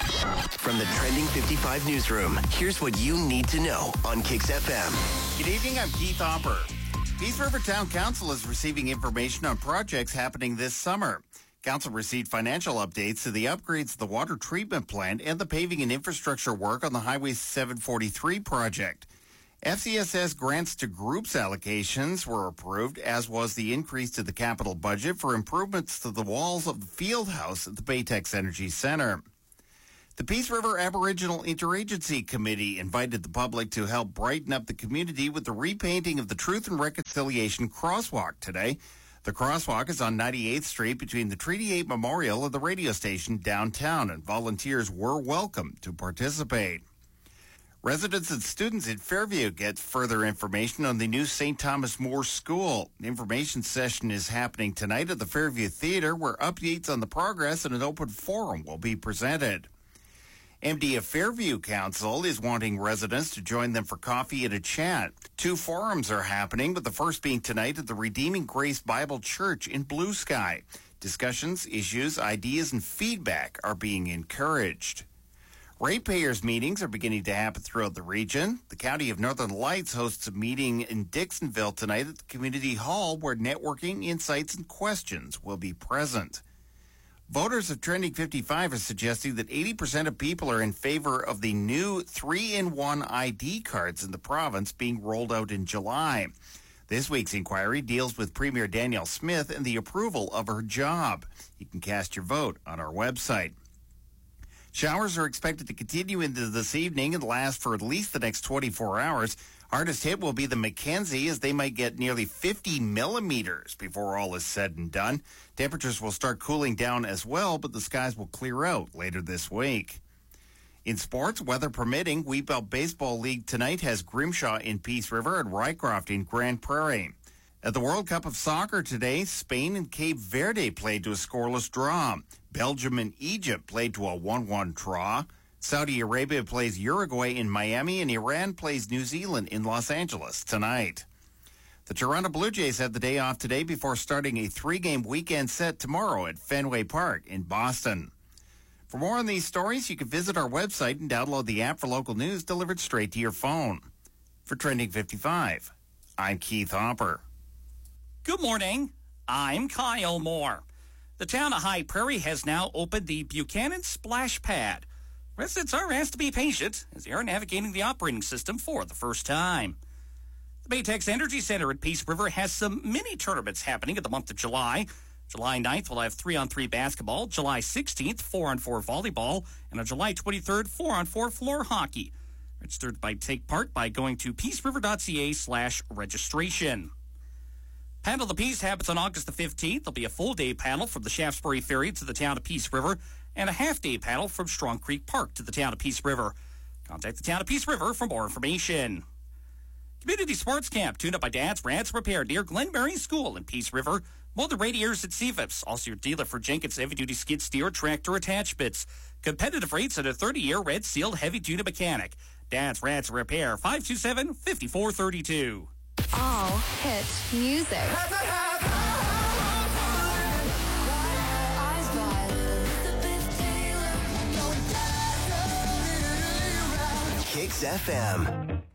From the Trending 55 newsroom, here's what you need to know on Kicks FM. Good evening, I'm Keith Hopper. Peace River Town Council is receiving information on projects happening this summer. Council received financial updates to the upgrades to the water treatment plant and the paving and infrastructure work on the Highway 743 project. FCSS grants to groups allocations were approved, as was the increase to the capital budget for improvements to the walls of the field house at the Baytex Energy Center. The Peace River Aboriginal Interagency Committee invited the public to help brighten up the community with the repainting of the Truth and Reconciliation Crosswalk today. The crosswalk is on 98th Street between the Treaty 8 Memorial and the radio station downtown, and volunteers were welcome to participate. Residents and students in Fairview get further information on the new St. Thomas More School. The information session is happening tonight at the Fairview Theatre, where updates on the progress and an open forum will be presented. MD of Fairview Council is wanting residents to join them for coffee and a chat. 2 forums are happening, with the first being tonight at the Redeeming Grace Bible Church in Blue Sky. Discussions, issues, ideas, and feedback are being encouraged. Ratepayers meetings are beginning to happen throughout the region. The County of Northern Lights hosts a meeting in Dixonville tonight at the Community Hall, where networking, insights, and questions will be present. Voters of Trending 55 are suggesting that 80% of people are in favor of the new 3-in-1 ID cards in the province being rolled out in July. This week's inquiry deals with Premier Danielle Smith and the approval of her job. You can cast your vote on our website. Showers are expected to continue into this evening and last for at least the next 24 hours. Hardest hit will be the Mackenzie, as they might get nearly 50 millimeters before all is said and done. Temperatures will start cooling down as well, but the skies will clear out later this week. In sports, weather permitting, Wheatbelt Baseball League tonight has Grimshaw in Peace River and Rycroft in Grand Prairie. At the World Cup of Soccer today, Spain and Cape Verde played to a scoreless draw. Belgium and Egypt played to a 1-1 draw. Saudi Arabia plays Uruguay in Miami, and Iran plays New Zealand in Los Angeles tonight. The Toronto Blue Jays had the day off today before starting a 3-game weekend set tomorrow at Fenway Park in Boston. For more on these stories, you can visit our website and download the app for local news delivered straight to your phone. For Trending 55, I'm Keith Hopper. Good morning. I'm Kyle Moore. The town of High Prairie has now opened the Buchanan Splash Pad. Residents are asked to be patient as they are navigating the operating system for the first time. The Baytex Energy Center at Peace River has some mini tournaments happening in the month of July. July 9th, we'll have 3-on-3 basketball. July 16th, 4-on-4 volleyball. And on July 23rd, 4-on-4 floor hockey. Registered by take part by going to peaceriver.ca/registration. Paddle the Peace happens on August the 15th. There'll be a full-day paddle from the Shaftesbury Ferry to the town of Peace River and a half-day paddle from Strong Creek Park to the town of Peace River. Contact the town of Peace River for more information. Community Sports Camp, tuned up by Dad's Rats Repair near Glenberry School in Peace River. Mow the radiators at CFIPS. Also your dealer for Jenkins heavy-duty skid steer tractor attachments. Competitive rates at a 30-year red sealed heavy-duty mechanic. Dad's Rats Repair, 527-5432. All hit music. Kicks FM.